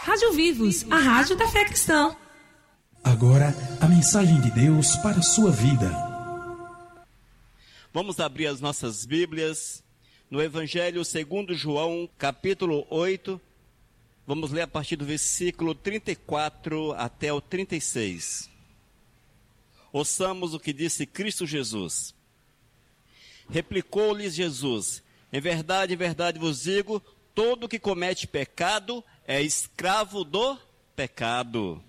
Rádio Vivos, a rádio da fé cristã. Agora, a mensagem de Deus para a sua vida. Vamos abrir as nossas Bíblias no Evangelho segundo João, capítulo 8. Vamos ler a partir do versículo 34 até o 36. Ouçamos o que disse Cristo Jesus. Replicou-lhes Jesus: em verdade vos digo, todo que comete pecado é escravo do pecado.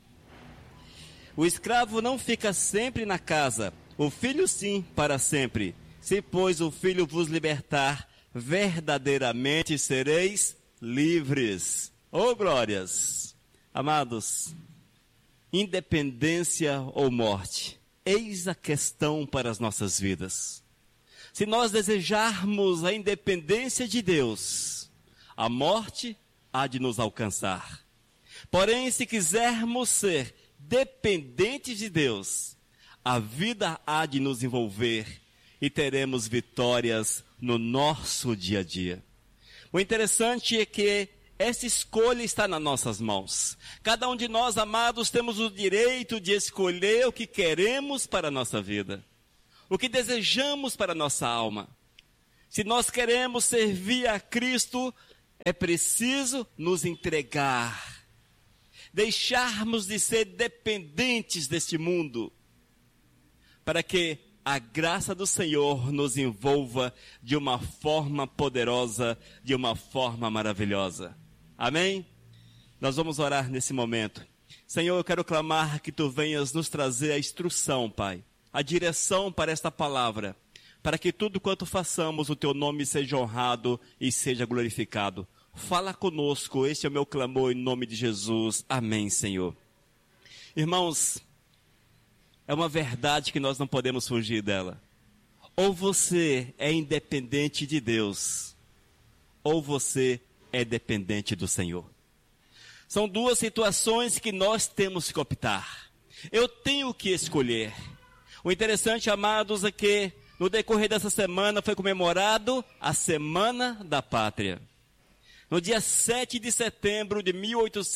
O escravo não fica sempre na casa, o filho sim, para sempre. Se, pois, o filho vos libertar, verdadeiramente sereis livres. Oh, glórias! Amados, independência ou morte, eis a questão para as nossas vidas. Se nós desejarmos a independência de Deus, a morte há de nos alcançar. Porém, se quisermos ser dependentes de Deus, a vida há de nos envolver e teremos vitórias no nosso dia a dia. O interessante é que essa escolha está nas nossas mãos. Cada um de nós, amados, temos o direito de escolher o que queremos para a nossa vida, o que desejamos para a nossa alma. Se nós queremos servir a Cristo, é preciso nos entregar, deixarmos de ser dependentes deste mundo, para que a graça do Senhor nos envolva de uma forma poderosa, de uma forma maravilhosa. Amém? Nós vamos orar nesse momento. Senhor, eu quero clamar que Tu venhas nos trazer a instrução, Pai, a direção para esta palavra, para que tudo quanto façamos, o Teu nome seja honrado e seja glorificado. Fala conosco, este é o meu clamor em nome de Jesus. Amém, Senhor. Irmãos, é uma verdade que nós não podemos fugir dela. Ou você é independente de Deus, ou você é dependente do Senhor. São duas situações que nós temos que optar. Eu tenho que escolher. O interessante, amados, é que no decorrer dessa semana foi comemorado a Semana da Pátria. No dia 7 de setembro de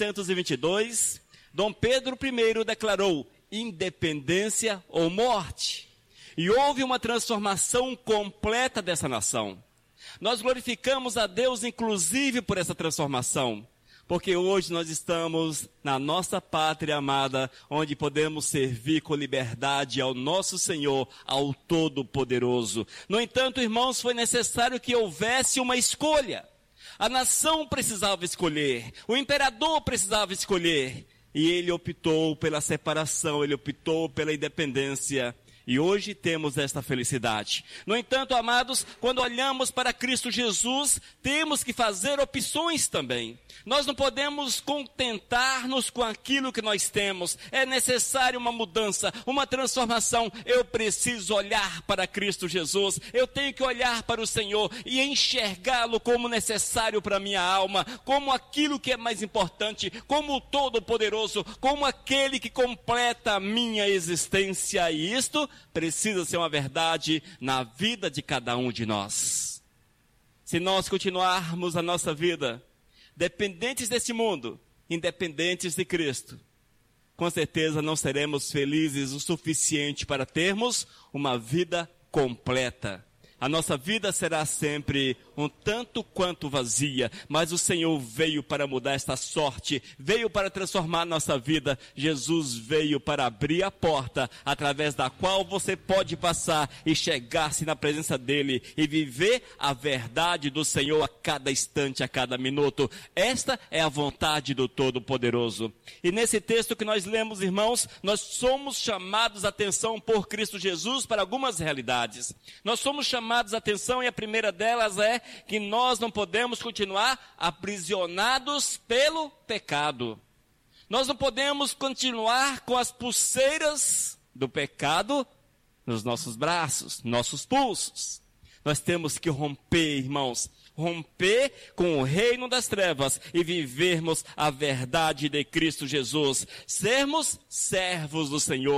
1822, Dom Pedro I declarou independência ou morte. E houve uma transformação completa dessa nação. Nós glorificamos a Deus, inclusive, por essa transformação. Porque hoje nós estamos na nossa pátria amada, onde podemos servir com liberdade ao nosso Senhor, ao Todo-Poderoso. No entanto, irmãos, foi necessário que houvesse uma escolha. A nação precisava escolher, o imperador precisava escolher. E ele optou pela separação, ele optou pela independência. E hoje temos esta felicidade. No entanto, amados, quando olhamos para Cristo Jesus, temos que fazer opções também. Nós não podemos contentar-nos com aquilo que nós temos. É necessário uma mudança, uma transformação. Eu preciso olhar para Cristo Jesus. Eu tenho que olhar para o Senhor e enxergá-lo como necessário para a minha alma, como aquilo que é mais importante, como o Todo-Poderoso, como aquele que completa a minha existência. E isto precisa ser uma verdade na vida de cada um de nós. Se nós continuarmos a nossa vida dependentes deste mundo, independentes de Cristo, com certeza não seremos felizes o suficiente para termos uma vida completa. A nossa vida será sempre um tanto quanto vazia, mas o Senhor veio para mudar esta sorte, veio para transformar nossa vida. Jesus veio para abrir a porta, através da qual você pode passar e chegar-se na presença dEle e viver a verdade do Senhor a cada instante, a cada minuto. Esta é a vontade do Todo-Poderoso. E nesse texto que nós lemos, irmãos, nós somos chamados a atenção por Cristo Jesus para algumas realidades. Nós somos chamados a atenção, e a primeira delas é que nós não podemos continuar aprisionados pelo pecado. Nós não podemos continuar com as pulseiras do pecado nos nossos braços, nossos pulsos. Nós temos que romper, irmãos, romper com o reino das trevas e vivermos a verdade de Cristo Jesus. Sermos servos do Senhor.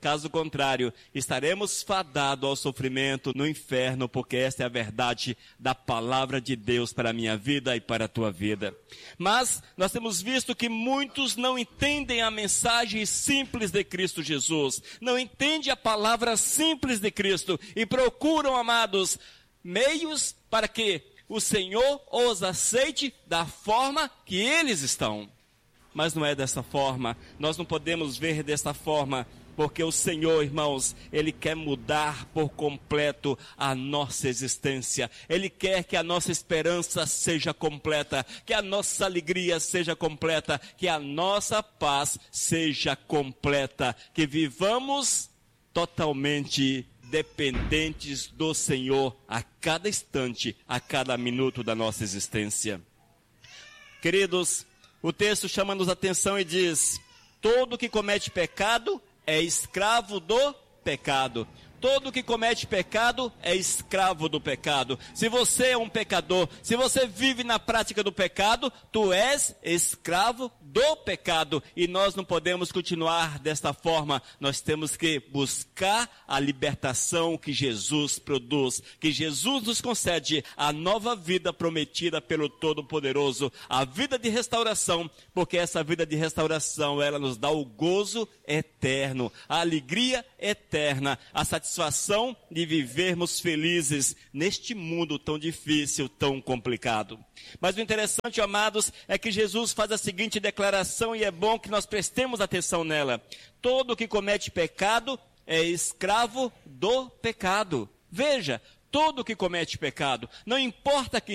Caso contrário, estaremos fadados ao sofrimento no inferno, porque esta é a verdade da palavra de Deus para a minha vida e para a tua vida. Mas nós temos visto que muitos não entendem a mensagem simples de Cristo Jesus, não entendem a palavra simples de Cristo e procuram, amados, meios para que o Senhor os aceite da forma que eles estão. Mas não é dessa forma, nós não podemos ver dessa forma, porque o Senhor, irmãos, Ele quer mudar por completo a nossa existência. Ele quer que a nossa esperança seja completa, que a nossa alegria seja completa, que a nossa paz seja completa, que vivamos totalmente dependentes do Senhor a cada instante, a cada minuto da nossa existência. Queridos, o texto chama-nos a atenção e diz: todo que comete pecado é escravo do pecado. Todo que comete pecado é escravo do pecado. Se você é um pecador, se você vive na prática do pecado, tu és escravo do pecado. E nós não podemos continuar desta forma. Nós temos que buscar a libertação que Jesus produz. Que Jesus nos concede a nova vida prometida pelo Todo-Poderoso. A vida de restauração, porque essa vida de restauração, ela nos dá o gozo eterno, a alegria eterna, a satisfação de vivermos felizes neste mundo tão difícil, tão complicado. Mas o interessante, amados, é que Jesus faz a seguinte declaração e é bom que nós prestemos atenção nela: todo que comete pecado é escravo do pecado. Veja, todo que comete pecado, não importa quem